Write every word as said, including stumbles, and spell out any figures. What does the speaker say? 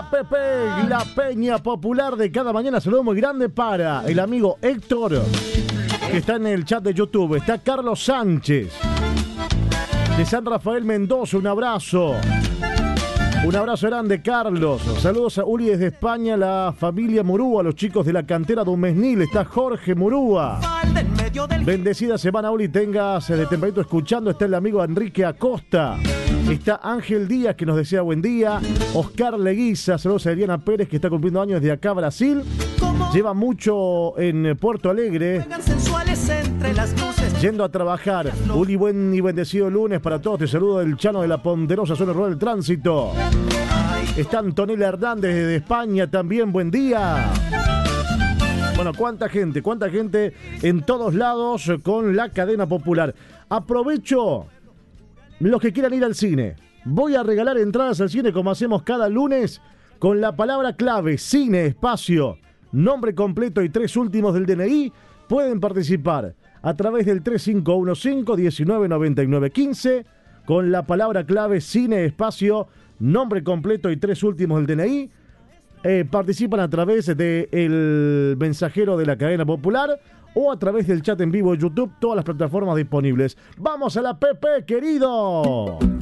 la Pepe, la Peña Popular de cada mañana. Saludo muy grande para el amigo Héctor, que está en el chat de YouTube. Está Carlos Sánchez, de San Rafael Mendoza, un abrazo. Un abrazo grande, Carlos. Saludos a Uli desde España, la familia Murúa, los chicos de la cantera de Umesnil. Está Jorge Murúa. Bendecida semana, Uli, tengas de tempranito escuchando. Está el amigo Enrique Acosta. Está Ángel Díaz, que nos desea buen día. Oscar Leguiza, saludos a Eliana Pérez, que está cumpliendo años desde acá, Brasil. Lleva mucho en Puerto Alegre, yendo a trabajar. Uli, buen y bendecido lunes para todos. Te saludo del Chano de la Ponderosa, zona rural del tránsito. Está Antonella Hernández desde España también, buen día. Bueno, cuánta gente, cuánta gente en todos lados con la cadena popular. Aprovecho los que quieran ir al cine. Voy a regalar entradas al cine como hacemos cada lunes con la palabra clave, cine, espacio, nombre completo y tres últimos del D N I. Pueden participar a través del tres cinco uno cinco, uno nueve nueve nueve uno cinco con la palabra clave, cine, espacio, nombre completo y tres últimos del D N I. Eh, participan a través del mensajero de la cadena popular o a través del chat en vivo de YouTube, todas las plataformas disponibles. ¡Vamos a la Pepe, querido!